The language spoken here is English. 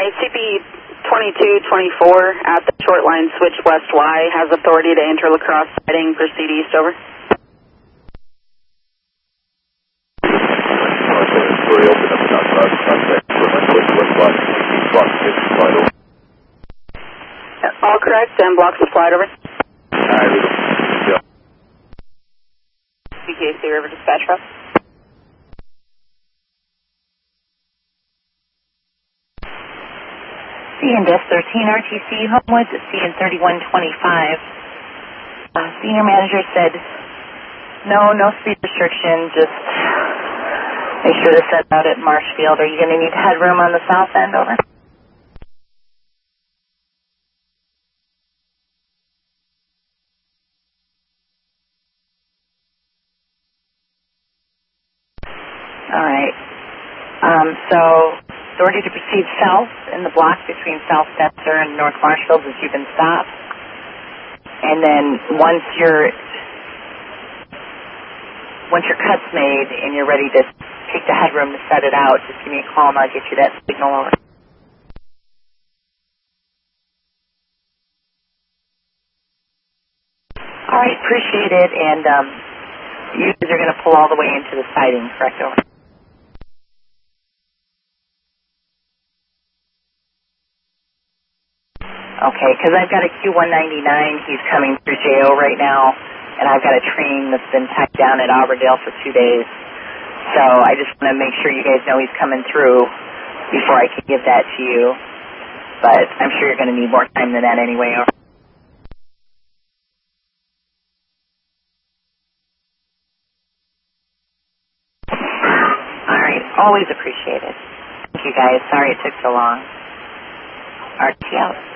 CP 2224 at the short line switch west Y has authority to enter La Crosse siding, proceed east, over. All correct, and block supplied, over. BKC River Dispatch Route. CN-13 RTC Homewoods at CN-3125. Senior manager said no speed restriction, just make sure to set out at Marshfield. Are you going to need headroom on the south end, over? All right. So authority to proceed south in the block between South Stetzer and North Marshfield as you can stop. And then once your cut's made and you're ready to take the headroom to set it out, just give me a call and I'll get you that signal, over. All right, appreciate it. And you guys are going to pull all the way into the siding, correct, over? Okay, because I've got a Q199. He's coming through JO right now, and I've got a train that's been tied down at Auberdale for 2 days. So I just want to make sure you guys know he's coming through before I can give that to you. But I'm sure you're going to need more time than that anyway. All right, always appreciate it. Thank you, guys. Sorry it took so long. RT out.